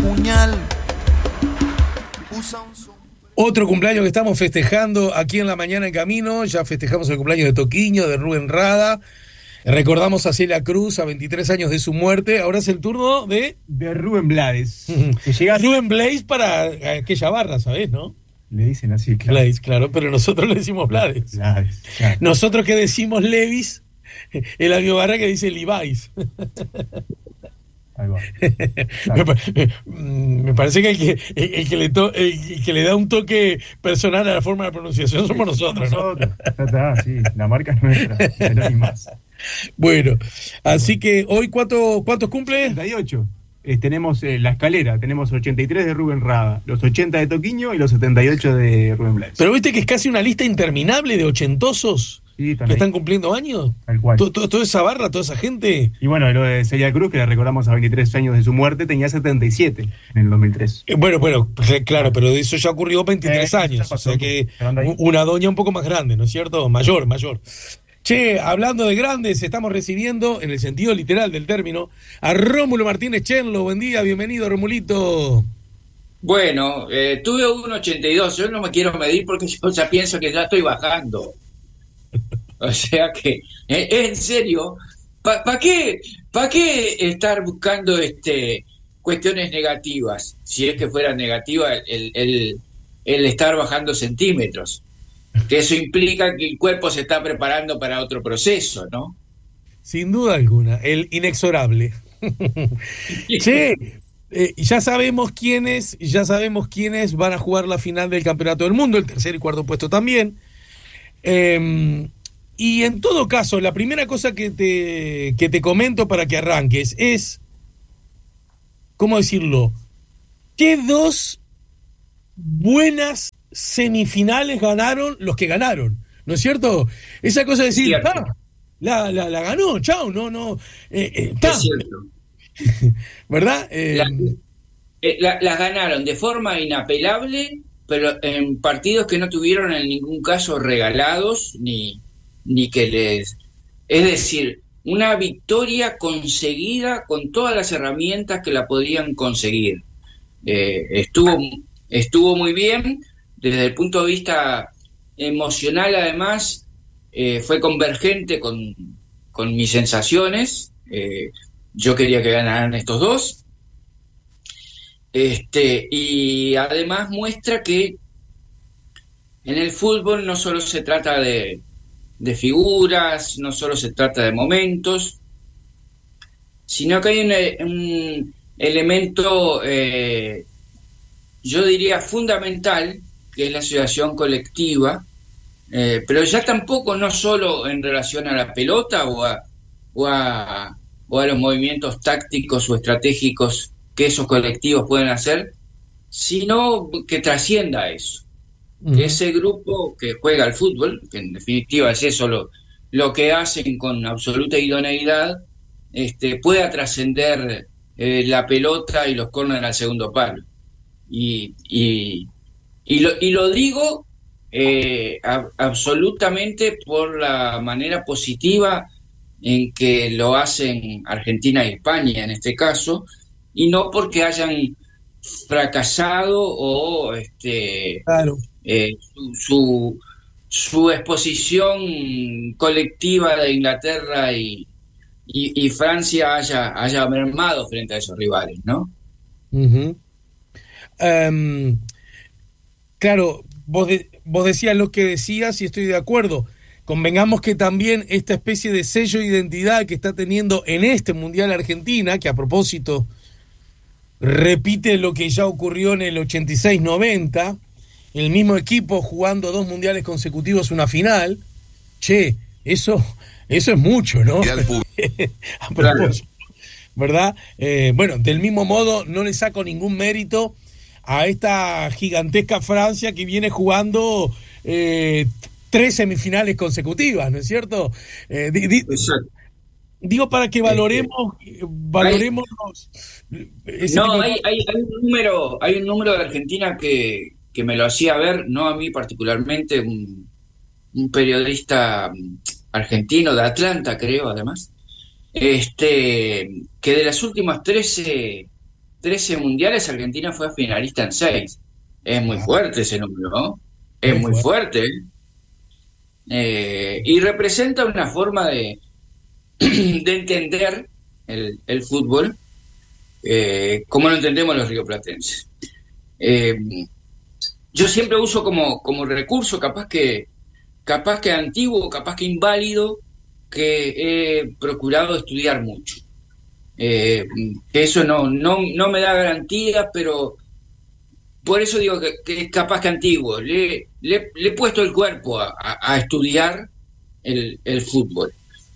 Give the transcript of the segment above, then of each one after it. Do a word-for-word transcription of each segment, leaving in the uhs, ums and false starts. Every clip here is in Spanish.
puñal. Usa un sombrero. Otro cumpleaños que estamos festejando aquí en La Mañana en Camino. Ya festejamos el cumpleaños de Toquinho, de Rubén Rada. Recordamos a Celia Cruz a veintitrés años de su muerte. Ahora es el turno de... De Rubén Blades. Que llega Rubén Blades para aquella barra, ¿sabés, no? Le dicen así, claro. Blades, claro, pero nosotros le decimos Blades. Blades, claro. Nosotros que decimos Levis, el amigo Barra que dice Levi's. Ahí va. me, pa- me parece que el que, el, el que le to- el que le da un toque personal a la forma de pronunciación somos nosotros, ¿no? Nosotros, está, está, sí, la marca es nuestra, no hay más. Bueno, así que hoy, ¿cuánto, ¿cuántos cumple? ochenta y ocho. Eh, tenemos eh, la escalera, tenemos ochenta y tres de Rubén Rada, los ochenta de Toquinho y los setenta y ocho de Rubén Blades. Pero viste que es casi una lista interminable de ochentosos Sí, están que ahí. están cumpliendo años. Tal cual. To- to- Toda esa barra, toda esa gente. Y bueno, lo de Celia Cruz, que la recordamos a veintitrés años de su muerte, tenía setenta y siete en el dos mil tres. Eh, Bueno, bueno, cl- claro, pero de eso ya ocurrió veintitrés Eh, ya años. O pasó. sea que Pero anda ahí. u- una doña un poco más grande, ¿no es cierto? Mayor, mayor. Che, hablando de grandes, estamos recibiendo, en el sentido literal del término, a Rómulo Martínez Chenlo. Buen día, bienvenido, Romulito. Bueno, eh, tuve un ochenta y dos, yo no me quiero medir porque yo ya pienso que ya estoy bajando. O sea que, eh, en serio, ¿para pa qué, pa qué estar buscando este cuestiones negativas? Si es que fuera negativa el, el, el estar bajando centímetros. Que eso implica que el cuerpo se está preparando para otro proceso, ¿no? Sin duda alguna, el inexorable. Che, eh, ya sabemos quiénes, ya sabemos quiénes van a jugar la final del Campeonato del Mundo, el tercer y cuarto puesto también. Eh, y en todo caso, la primera cosa que te, que te comento para que arranques es, ¿cómo decirlo? ¿Qué dos buenas semifinales ganaron los que ganaron? ¿No es cierto? Esa cosa de decir, Cierto. ah, la, la, la ganó, chao, no, no, eh, eh, ta, Es cierto. ¿verdad? Eh, La- eh, la- las ganaron de forma inapelable, pero en partidos que no tuvieron en ningún caso regalados, ni, ni que les... Es decir, una victoria conseguida con todas las herramientas que la podían conseguir. Eh, estuvo, estuvo muy bien, desde el punto de vista emocional además, eh, fue convergente con, con mis sensaciones. Eh, yo quería que ganaran estos dos. Este, y además muestra que en el fútbol no solo se trata de, de figuras, no solo se trata de momentos, sino que hay un, un elemento, eh, yo diría fundamental, que es la asociación colectiva, eh, pero ya tampoco no solo en relación a la pelota o a, o a, o a los movimientos tácticos o estratégicos que esos colectivos pueden hacer, sino que trascienda eso. uh-huh. Que ese grupo que juega al fútbol, que en definitiva es eso lo, lo que hacen con absoluta idoneidad, este, pueda trascender eh, la pelota y los córneres al segundo palo. Y, y, y, lo, y lo digo eh, a, absolutamente por la manera positiva en que lo hacen Argentina y España en este caso, y no porque hayan fracasado o este claro. eh, su, su, su exposición colectiva de Inglaterra y, y, y Francia haya, haya mermado frente a esos rivales, ¿no? Uh-huh. Um, claro, vos, de, vos decías lo que decías y estoy de acuerdo. Convengamos que también esta especie de sello de identidad que está teniendo en este Mundial Argentina, que a propósito repite lo que ya ocurrió en el ochenta y seis noventa, el mismo equipo jugando dos mundiales consecutivos una final, che, eso, eso es mucho, ¿no? A propósito, ¿verdad? Eh, bueno, del mismo modo no le saco ningún mérito a esta gigantesca Francia que viene jugando eh, tres semifinales consecutivas, ¿no es cierto? Eh, di, di, digo para que valoremos, este, valoremos hay, no, hay, hay, hay un número, hay un número de Argentina que, que me lo hacía ver, no a mí particularmente, un, un periodista argentino de Atlanta, creo, además, este, que de las últimas trece trece mundiales, Argentina fue finalista en seis. Es muy Ah, fuerte ese número, ¿no? Es muy muy fuerte. fuerte. Eh, y representa una forma de, de entender el, el fútbol eh, como lo entendemos los rioplatenses. Eh, yo siempre uso como, como recurso, capaz que, capaz que antiguo, capaz que inválido, que he procurado estudiar mucho. Eh, que eso no, no, no me da garantías, pero por eso digo que, que es capaz que antiguo. Le, le, le he puesto el cuerpo a, a, a estudiar el, el fútbol.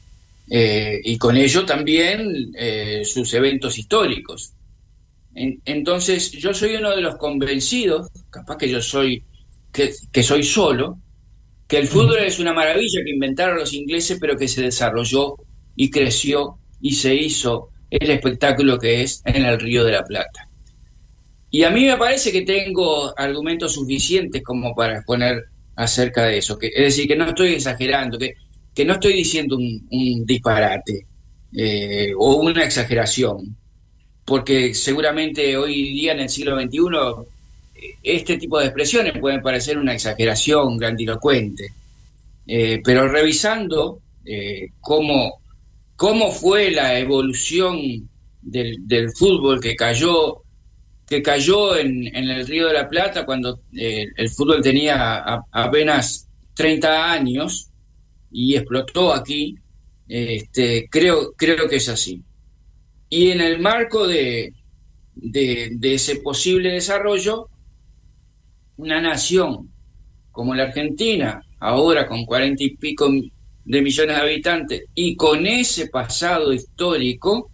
Eh, y con ello también eh, sus eventos históricos. En, entonces yo soy uno de los convencidos, capaz que yo soy, que, que soy solo, que el fútbol es una maravilla que inventaron los ingleses, pero que se desarrolló y creció y se hizo el espectáculo que es en el Río de la Plata. Y a mí me parece que tengo argumentos suficientes como para exponer acerca de eso, que, es decir, que no estoy exagerando, que, que no estoy diciendo un, un disparate eh, o una exageración, porque seguramente hoy día en el siglo veintiuno este tipo de expresiones pueden parecer una exageración grandilocuente, eh, pero revisando eh, cómo, cómo fue la evolución del, del fútbol que cayó que cayó en, en el Río de la Plata cuando eh, el fútbol tenía a, apenas treinta años y explotó aquí, este, creo, creo que es así. Y en el marco de, de, de ese posible desarrollo, una nación como la Argentina, ahora con cuarenta y pico de millones de habitantes, y con ese pasado histórico,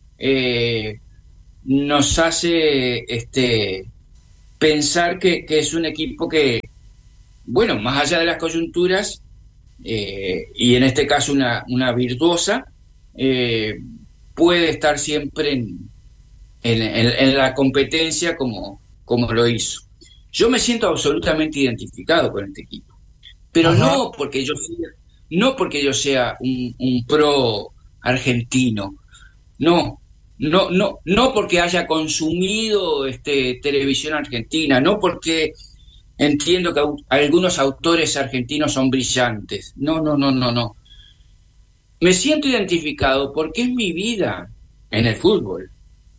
eh, nos hace este, pensar que, que es un equipo que, bueno, más allá de las coyunturas, eh, y en este caso una, una virtuosa, eh, puede estar siempre en, en, en, en la competencia como, como lo hizo. Yo me siento absolutamente identificado con este equipo, pero Ajá. no porque yo sea, no porque yo sea un, un pro argentino, no, no, no, no porque haya consumido este, televisión argentina, no porque entiendo que au- algunos autores argentinos son brillantes, no, no, no, no, no. Me siento identificado porque es mi vida en el fútbol.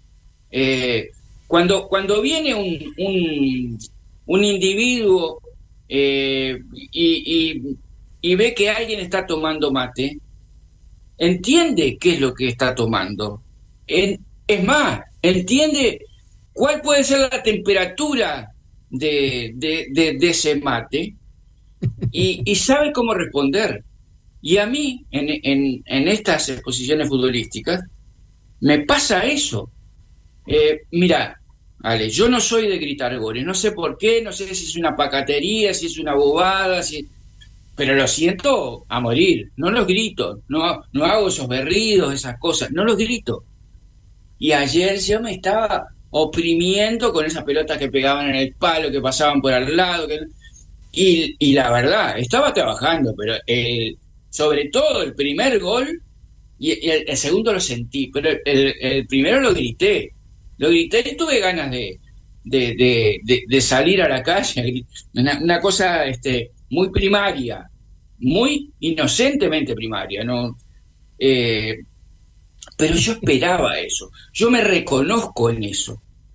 Eh, cuando, cuando viene un, un, un individuo eh, y, y, y ve que alguien está tomando mate, entiende qué es lo que está tomando. En, es más, entiende cuál puede ser la temperatura de, de, de, de ese mate y, y sabe cómo responder. Y a mí, en, en, en estas exposiciones futbolísticas, me pasa eso. Eh, mira, Ale, yo no soy de gritar goles, no sé por qué, no sé si es una pacatería, si es una bobada, si... pero lo siento a morir, no los grito, no, no hago esos berridos, esas cosas, no los grito. Y ayer yo me estaba oprimiendo con esas pelotas que pegaban en el palo, que pasaban por al lado, que... y, y la verdad, estaba trabajando, pero el, sobre todo el primer gol, y, y el, el segundo lo sentí, pero el, el, el primero lo grité, lo grité y tuve ganas de, de, de, de, de salir a la calle, una, una cosa este, muy primaria, muy inocentemente primaria, ¿no? Eh, pero yo esperaba eso, yo me reconozco en eso.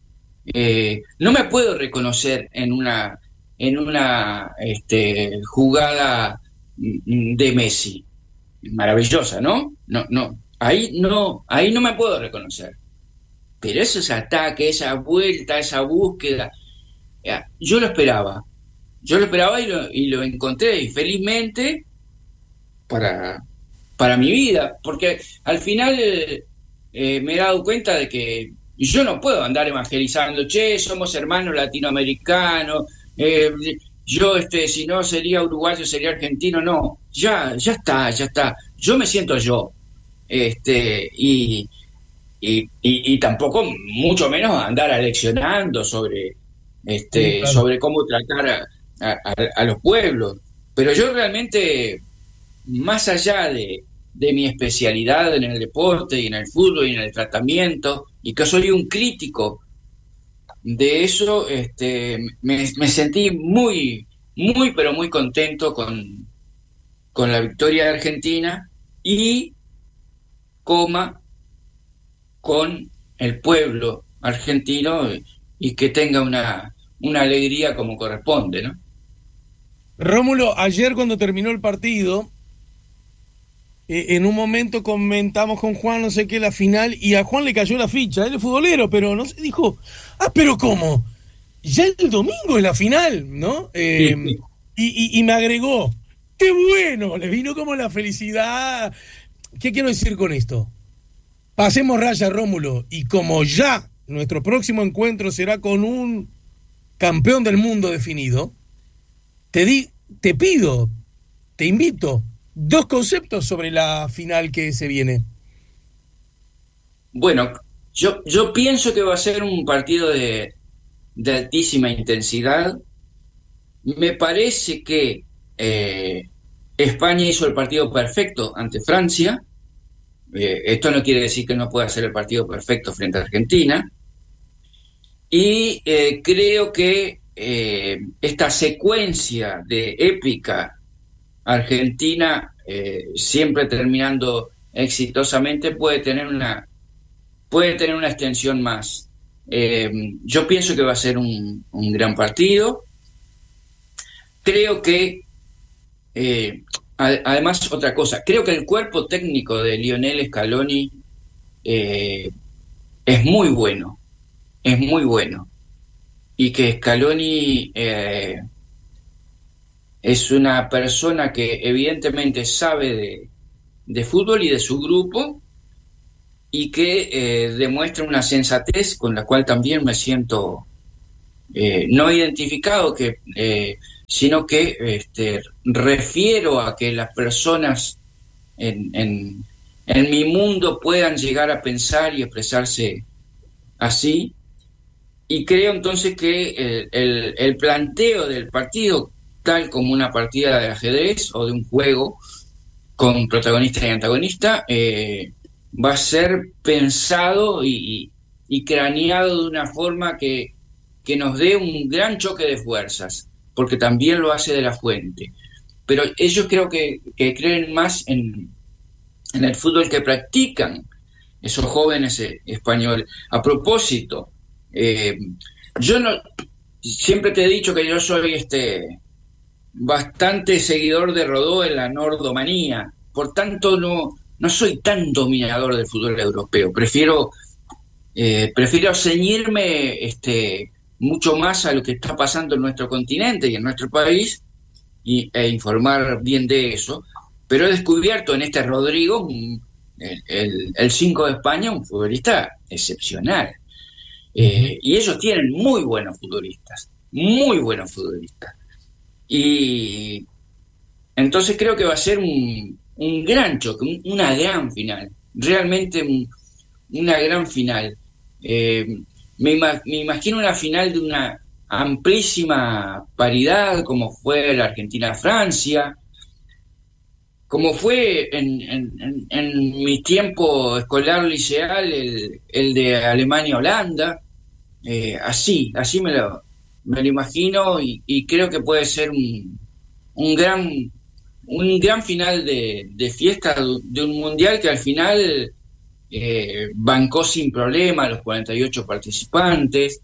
Eh, no me puedo reconocer en una en una este, jugada de Messi, maravillosa, ¿no? No, no, ahí no, ahí no me puedo reconocer. Pero esos ataques, esa vuelta, esa búsqueda, ya, yo lo esperaba, yo lo esperaba y lo, y lo encontré, y felizmente para, para mi vida, porque al final eh, eh, me he dado cuenta de que yo no puedo andar evangelizando, che, somos hermanos latinoamericanos, eh, yo, este, si no sería uruguayo, sería argentino, no, ya, ya está, ya está, yo me siento yo, este, y, y, y, y tampoco, mucho menos andar aleccionando sobre, Sí, este, claro. sobre cómo tratar a, a, a, a los pueblos, pero yo realmente, más allá de, de mi especialidad en el deporte y en el fútbol y en el tratamiento, y que soy un crítico de eso este, me, me sentí muy, muy, pero muy contento con, con la victoria de Argentina y, coma, con el pueblo argentino y que tenga una, una alegría como corresponde, ¿no? Rómulo, ayer cuando terminó el partido, eh, en un momento comentamos con Juan, no sé qué, la final, y a Juan le cayó la ficha, él es futbolero, pero no sé, dijo, ah, pero ¿cómo? Ya el domingo es la final, ¿no? Eh, Sí, sí. y, y, y me agregó, ¡qué bueno! Le vino como la felicidad. ¿Qué quiero decir con esto? Pasemos raya, Rómulo, y como ya nuestro próximo encuentro será con un campeón del mundo definido, te di, te pido, te invito, dos conceptos sobre la final que se viene. Bueno, yo, yo pienso que va a ser un partido de, de altísima intensidad. Me parece que eh, España hizo el partido perfecto ante Francia. Eh, esto no quiere decir que no pueda hacer el partido perfecto frente a Argentina. Y eh, creo que eh, esta secuencia de épica Argentina, eh, siempre terminando exitosamente, puede tener una, puede tener una extensión más. Eh, yo pienso que va a ser un, un gran partido. Creo que, eh, a- además, otra cosa, creo que el cuerpo técnico de Lionel Scaloni eh, es muy bueno, es muy bueno. Y que Scaloni eh, es una persona que evidentemente sabe de, de fútbol y de su grupo y que eh, demuestra una sensatez con la cual también me siento eh, no identificado, que, eh, sino que este, refiero a que las personas en, en, en mi mundo puedan llegar a pensar y expresarse así. Y creo entonces que el, el, el planteo del partido, tal como una partida de ajedrez o de un juego con protagonista y antagonista, eh, va a ser pensado y, y craneado de una forma que, que nos dé un gran choque de fuerzas, porque también lo hace De La Fuente. Pero ellos creo que, que creen más en, en el fútbol que practican esos jóvenes eh, españoles. A propósito, eh, yo no siempre te he dicho que yo soy este bastante seguidor de Rodó en la nordomanía, por tanto no, no soy tan dominador del fútbol europeo, prefiero eh, prefiero ceñirme este, mucho más a lo que está pasando en nuestro continente y en nuestro país y, e informar bien de eso, pero he descubierto en este Rodrigo, un, el cinco de España, un futbolista excepcional. Eh, y ellos tienen muy buenos futbolistas, muy buenos futbolistas. Y entonces creo que va a ser un, un gran choque, un, una gran final, realmente un, una gran final. Eh, me, ima- me imagino una final de una amplísima paridad, como fue la Argentina-Francia, como fue en, en, en, en mi tiempo escolar liceal el, el de Alemania-Holanda. Eh, así, así me lo, me lo imagino y, y creo que puede ser un, un gran un gran final de, de fiesta de un mundial que al final eh, bancó sin problema a los cuarenta y ocho participantes,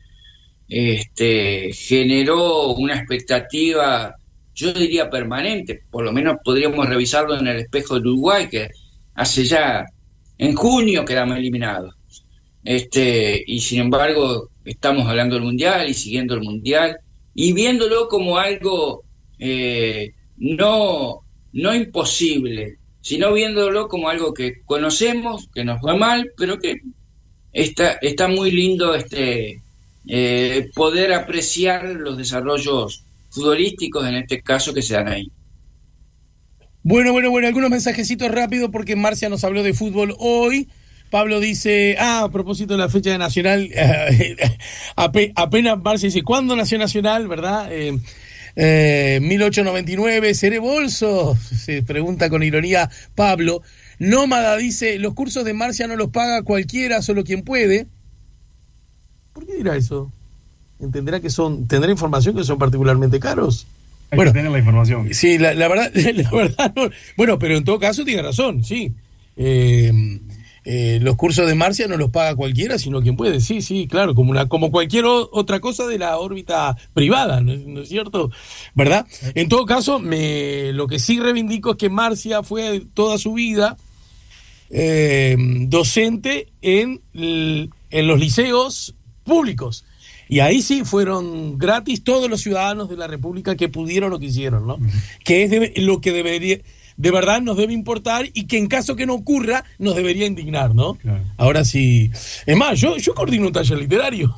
este, generó una expectativa, yo diría permanente, por lo menos podríamos revisarlo en el espejo de Uruguay, que hace ya en junio quedamos eliminados. Este, y sin embargo estamos hablando del mundial y siguiendo el mundial y viéndolo como algo eh, no, no imposible, sino viéndolo como algo que conocemos, que nos va mal, pero que está, está muy lindo este eh, poder apreciar los desarrollos futbolísticos en este caso que se dan ahí. Bueno, bueno, bueno, algunos mensajecitos rápidos porque Marcia nos habló de fútbol hoy. Pablo dice, ah, a propósito de la fecha de Nacional, eh, ape, apenas Marcia dice, ¿cuándo nació Nacional, verdad? Eh, eh, mil ochocientos noventa y nueve, ¿seré bolso? Se pregunta con ironía Pablo. Nómada dice, los cursos de Marcia no los paga cualquiera, solo quien puede. ¿Por qué dirá eso? entenderá que son, tendrá información que son particularmente caros. Hay Bueno, que tener la información. Sí, la, la verdad, la verdad no. Bueno, pero en todo caso tiene razón, sí. Eh, eh, los cursos de Marcia no los paga cualquiera, sino quien puede. Sí, sí, claro, como una, como cualquier o, otra cosa de la órbita privada, ¿no, ¿no es cierto? ¿Verdad? En todo caso, me, lo que sí reivindico es que Marcia fue toda su vida eh, docente en, en los liceos públicos. Y ahí sí fueron gratis todos los ciudadanos de la República que pudieron lo que hicieron, ¿no? Uh-huh. Que es de, lo que debería, de verdad nos debe importar y que en caso que no ocurra nos debería indignar, ¿no? Claro. Ahora sí. Es más, yo, yo coordino un taller literario,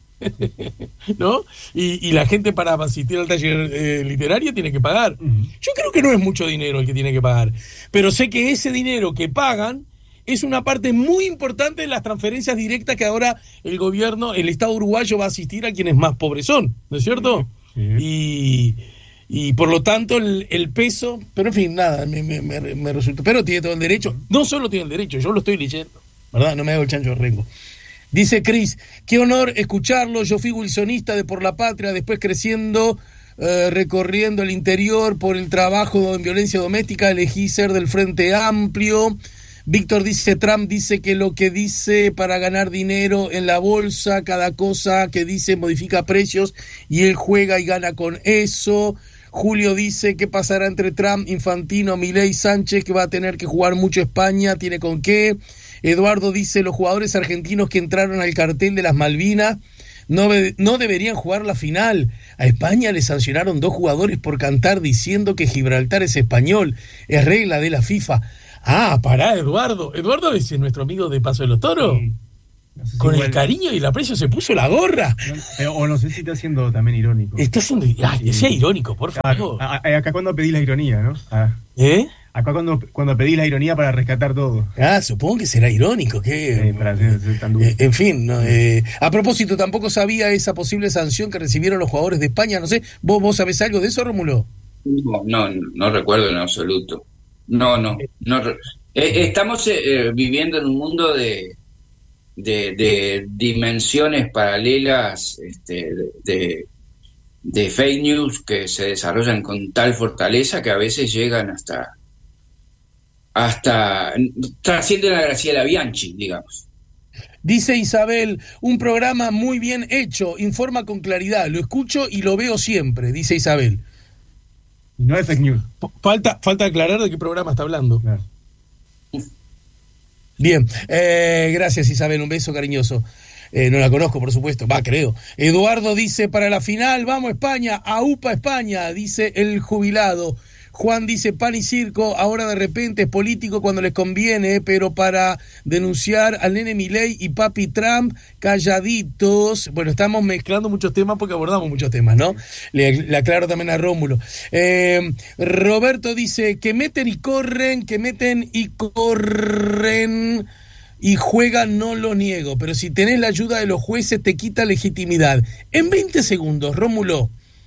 ¿no? Y, y la gente para asistir al taller eh, literario tiene que pagar. Uh-huh. Yo creo que no es mucho dinero el que tiene que pagar, pero sé que ese dinero que pagan es una parte muy importante de las transferencias directas que ahora el gobierno, el Estado uruguayo va a asistir a quienes más pobres son, ¿no es cierto? Sí. Y, y por lo tanto el, el peso, pero en fin, nada, me, me, me, me resulta, pero tiene todo el derecho, no solo tiene el derecho, yo lo estoy leyendo, ¿verdad? No me hago el chancho de rengo. Dice Cris, qué honor escucharlo, yo fui wilsonista de Por la Patria, después creciendo, eh, recorriendo el interior por el trabajo en violencia doméstica, elegí ser del Frente Amplio. Víctor dice, Trump dice que lo que dice para ganar dinero en la bolsa, cada cosa que dice modifica precios y él juega y gana con eso. Julio dice, ¿qué pasará entre Trump, Infantino, Milei, Sánchez, que va a tener que jugar mucho España? ¿Tiene con qué? Eduardo dice, los jugadores argentinos que entraron al cartel de las Malvinas no, no deberían jugar la final. A España le sancionaron dos jugadores por cantar diciendo que Gibraltar es español. Es regla de la FIFA. Ah, pará, Eduardo. Eduardo es nuestro amigo de Paso de los Toros. Sí. No sé si Con igual... el cariño y el aprecio se puso la gorra. No, o no sé si está siendo también irónico. Está siendo... Ay, que sea irónico, por favor. A, a, acá cuando pedí la ironía, ¿no? Ah. ¿Eh? Acá cuando, cuando pedí la ironía para rescatar todo. Ah, supongo que será irónico. ¿Qué? Sí, para ser, ser tan duro. Eh, en fin, no, eh, a propósito, tampoco sabía esa posible sanción que recibieron los jugadores de España. No sé, ¿vos, vos sabés algo de eso, Rómulo? No, no, no recuerdo en absoluto. No, no, no. Eh, estamos eh, viviendo en un mundo de, de, de dimensiones paralelas, este, de, de, de fake news que se desarrollan con tal fortaleza que a veces llegan hasta, hasta trascienden a Graciela Bianchi, digamos. Dice Isabel, un programa muy bien hecho, informa con claridad, lo escucho y lo veo siempre, dice Isabel. No es fake news. Falta, falta aclarar de qué programa está hablando. Claro. Bien, eh, gracias Isabel, un beso cariñoso. Eh, no la conozco, por supuesto, va, creo. Eduardo dice, para la final, vamos España, aupa España, dice el jubilado. Juan dice, pan y circo, ahora de repente es político cuando les conviene, pero para denunciar al nene Milei y papi Trump, calladitos. Bueno, estamos mezclando muchos temas porque abordamos muchos temas, ¿no? Le, le aclaro también a Rómulo. Eh, Roberto dice, que meten y corren, que meten y corren y juegan, no lo niego, pero si tenés la ayuda de los jueces te quita legitimidad. En veinte segundos, Rómulo.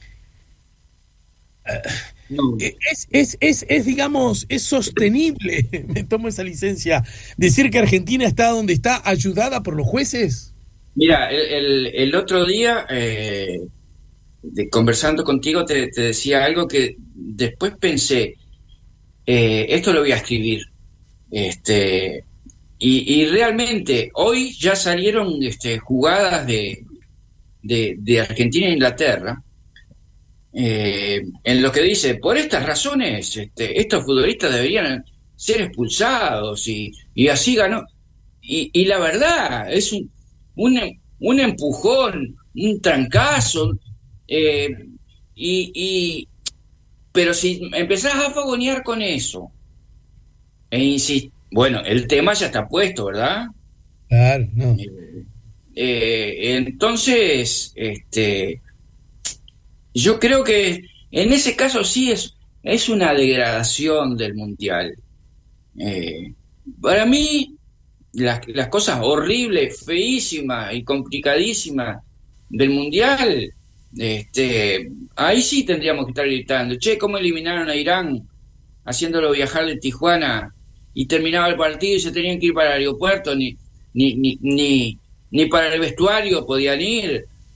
Uh, No. Es, es, es, es, digamos, es sostenible, me tomo esa licencia, decir que Argentina está donde está ayudada por los jueces. Mira, el, el, el otro día, eh, de, conversando contigo, te, te decía algo que después pensé, eh, esto lo voy a escribir, este, y, y realmente hoy ya salieron este, jugadas de, de, de Argentina e Inglaterra. Eh, en lo que dice, por estas razones este, estos futbolistas deberían ser expulsados y, y así ganó y, y la verdad es un, un, un empujón, un trancazo eh, y, y pero si empezás a fogonear con eso e insist, bueno, el tema ya está puesto, ¿verdad? Claro, no. Eh, eh, entonces este yo creo que en ese caso sí es, es una degradación del Mundial. Eh, para mí, las, las cosas horribles, feísimas y complicadísimas del Mundial, este, ahí sí tendríamos que estar gritando, che, ¿cómo eliminaron a Irán haciéndolo viajar de Tijuana y terminaba el partido y se tenían que ir para el aeropuerto, ni, ni, ni, ni, ni para el vestuario podían ir?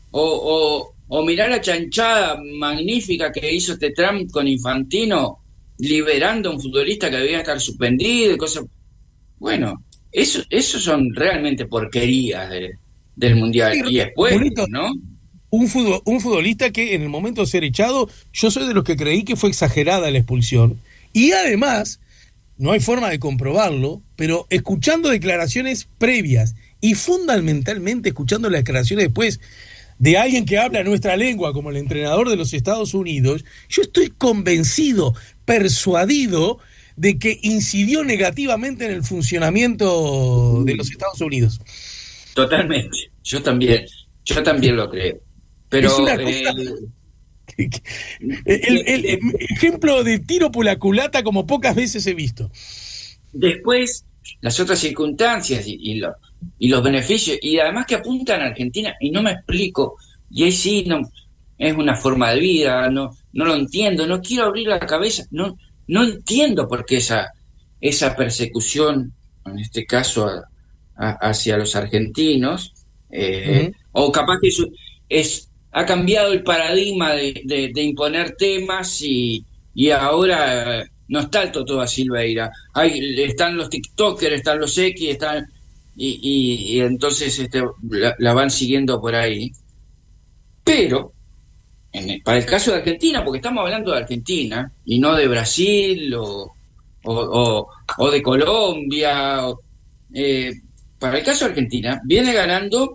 o, o, o mirar la chanchada magnífica que hizo este Trump con Infantino, liberando a un futbolista que debía estar suspendido y cosas. Bueno, eso, eso son realmente porquerías de, del Mundial. Sí, Y después, Julito, ¿no? Un, futbol, un futbolista que en el momento de ser echado, yo soy de los que creí que fue exagerada la expulsión. Y además, no hay forma de comprobarlo, pero escuchando declaraciones previas y fundamentalmente escuchando las declaraciones después de alguien que habla nuestra lengua, como el entrenador de los Estados Unidos, yo estoy convencido, persuadido, de que incidió negativamente en el funcionamiento de los Estados Unidos. Totalmente. Yo también, yo también lo creo. Pero es una cosa... eh, el, el, el ejemplo de tiro por la culata como pocas veces he visto. Después, las otras circunstancias y, y, lo, y los beneficios, y además que apuntan a Argentina, y no me explico, y ahí sí, no, es una forma de vida, no, no lo entiendo, no quiero abrir la cabeza, no, no entiendo por qué esa, esa persecución, en este caso a, a, hacia los argentinos, eh, uh-huh. o capaz que eso es, ha cambiado el paradigma de, de, de imponer temas y, y ahora no está el Totó da Silveira, hay, están los tiktokers, están los X, están y, y, y entonces este, la, la van siguiendo por ahí. Pero en el, para el caso de Argentina, porque estamos hablando de Argentina y no de Brasil o, o, o, o de Colombia, o, eh, para el caso de Argentina viene ganando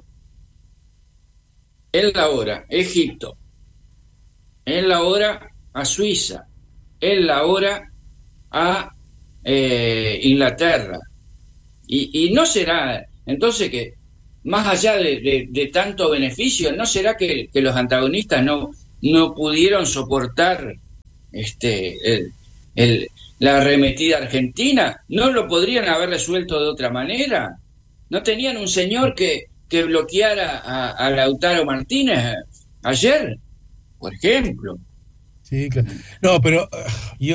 en la hora Egipto, en la hora a Suiza, en la hora a eh, Inglaterra, y, y no será entonces que más allá de, de, de tanto beneficio, ¿no será que, que los antagonistas no, no pudieron soportar este el, el, la arremetida argentina? ¿No lo podrían haber resuelto de otra manera? ¿No tenían un señor que, que bloqueara a, a Lautaro Martínez ayer, por ejemplo? Sí, claro. No, pero uh, yo